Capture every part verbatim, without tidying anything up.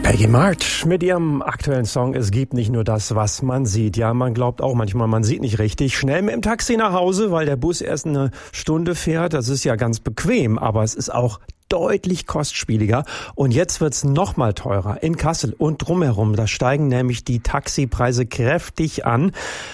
Peggy March mit ihrem aktuellen Song Es gibt nicht nur das, was man sieht. Ja, man glaubt auch manchmal, man sieht nicht richtig. Schnell mit dem Taxi nach Hause, weil der Bus erst eine Stunde fährt. Das ist ja ganz bequem, aber es ist auch deutlich kostspieliger. Und jetzt wird's noch mal teurer in Kassel und drumherum. Da steigen nämlich die Taxipreise kräftig an.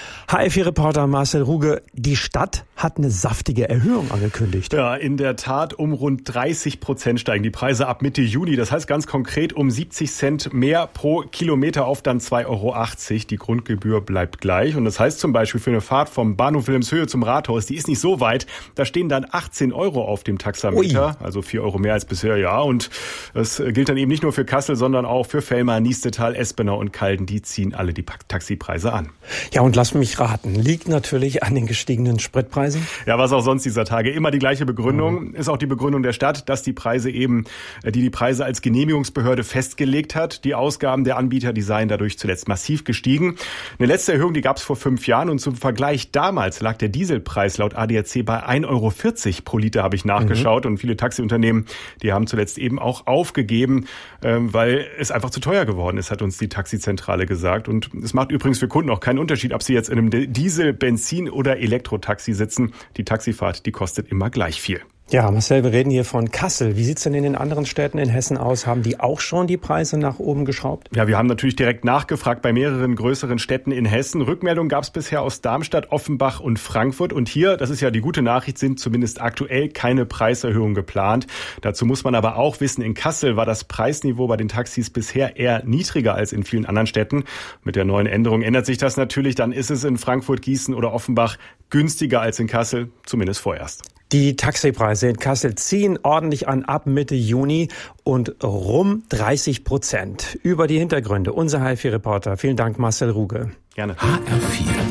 H F vier-Reporter Marcel Ruge, die Stadt hat eine saftige Erhöhung angekündigt. Ja, in der Tat um rund dreißig Prozent steigen die Preise ab Mitte Juni. Das heißt ganz konkret um siebzig Cent mehr pro Kilometer auf dann zwei Euro achtzig. Die Grundgebühr bleibt gleich. Und das heißt zum Beispiel für eine Fahrt vom Bahnhof Wilhelmshöhe zum Rathaus, die ist nicht so weit. Da stehen dann achtzehn Euro auf dem Taxameter. Ui. Also vier Euro mehr als bisher, ja. Und das gilt dann eben nicht nur für Kassel, sondern auch für Fellmar, Niestetal, Espenau und Calden. Die ziehen alle die Taxipreise an. Ja, und lass mich raten, liegt natürlich an den gestiegenen Spritpreisen. Ja, was auch sonst dieser Tage. Immer die gleiche Begründung. Mhm. Ist auch die Begründung der Stadt, dass die Preise eben, die die Preise als Genehmigungsbehörde festgelegt hat. Die Ausgaben der Anbieter, die seien dadurch zuletzt massiv gestiegen. Eine letzte Erhöhung, die gab es vor fünf Jahren. Und zum Vergleich damals lag der Dieselpreis laut A D A C bei ein Euro vierzig pro Liter, habe ich nachgeschaut. Mhm. Und viele Taxiunternehmen, die haben zuletzt eben auch aufgegeben, weil es einfach zu teuer geworden ist, hat uns die Taxizentrale gesagt. Und es macht übrigens für Kunden auch keinen Unterschied, ob sie jetzt in einem Diesel-, Benzin- oder Elektrotaxi sitzen. Die Taxifahrt, die kostet immer gleich viel. Ja, Marcel, wir reden hier von Kassel. Wie sieht's denn in den anderen Städten in Hessen aus? Haben die auch schon die Preise nach oben geschraubt? Ja, wir haben natürlich direkt nachgefragt bei mehreren größeren Städten in Hessen. Rückmeldungen gab es bisher aus Darmstadt, Offenbach und Frankfurt. Und hier, das ist ja die gute Nachricht, sind zumindest aktuell keine Preiserhöhungen geplant. Dazu muss man aber auch wissen, in Kassel war das Preisniveau bei den Taxis bisher eher niedriger als in vielen anderen Städten. Mit der neuen Änderung ändert sich das natürlich. Dann ist es in Frankfurt, Gießen oder Offenbach günstiger als in Kassel, zumindest vorerst. Die Taxipreise in Kassel ziehen ordentlich an ab Mitte Juni und rum dreißig Prozent. Über die Hintergründe unser H F vier-Reporter. Vielen Dank, Marcel Ruge. Gerne. H R vier